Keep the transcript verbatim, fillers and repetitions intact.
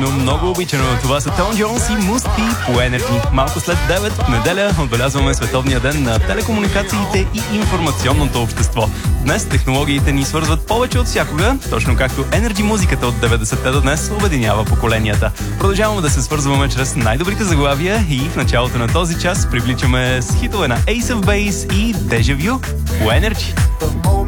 приятно, много обичано. Това са Тон Джонс и Мусти по Energy. Малко след девет в неделя отбелязваме Световния ден на телекомуникациите и информационното общество. Днес технологиите ни свързват повече от всякога, точно както Energy музиката от деветдесетте до днес обединява поколенията. Продължаваме да се свързваме чрез най-добрите заглавия и в началото на този час привличаме с хитове на Ace of Base и Deja Vu по Energy.